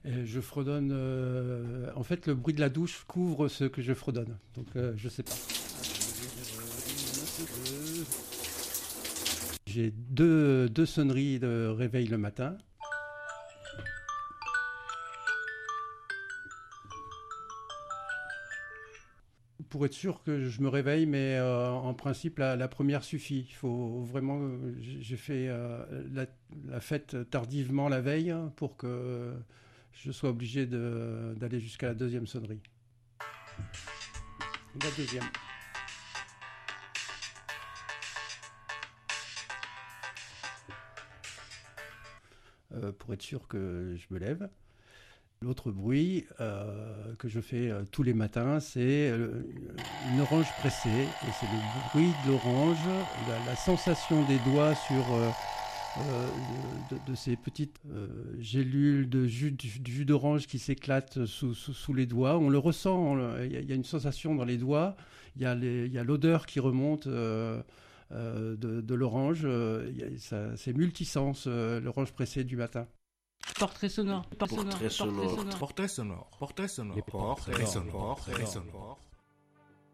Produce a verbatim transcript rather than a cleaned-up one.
Et je fredonne. Euh, en fait, le bruit de la douche couvre ce que je fredonne. Donc, euh, je sais pas. J'ai deux, deux sonneries de réveil le matin. Pour être sûr que je me réveille, mais euh, en principe, la, la première suffit. Il faut vraiment. Euh, j'ai fait euh, la, la fête tardivement la veille pour que je sois obligé de, d'aller jusqu'à la deuxième sonnerie. La deuxième. Euh, pour être sûr que je me lève. L'autre bruit euh, que je fais euh, tous les matins, c'est euh, une orange pressée. Et c'est le bruit de l'orange, la, la sensation des doigts sur euh, euh, de, de ces petites euh, gélules de jus, de jus d'orange qui s'éclatent sous, sous, sous les doigts. On le ressent, il y, y a une sensation dans les doigts, il y a, les, il y a l'odeur qui remonte euh, euh, de, de l'orange. Euh, ça, c'est multisens, euh, l'orange pressée du matin. Portrait sonore. Portrait sonore. Portrait sonore. Portrait sonore. Portrait sonore. Portrait sonore. Portrait sonore.